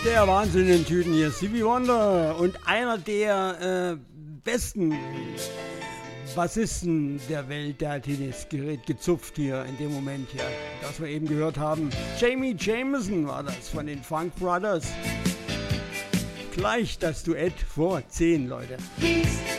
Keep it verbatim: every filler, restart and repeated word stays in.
Der Wahnsinn in Tüten hier, Stevie Wonder und einer der äh, besten Bassisten der Welt, der hat hier das Gerät gezupft hier in dem Moment hier, das wir eben gehört haben. Jamie Jameson war das von den Funk Brothers. Gleich das Duett vor zehn, Leute. He's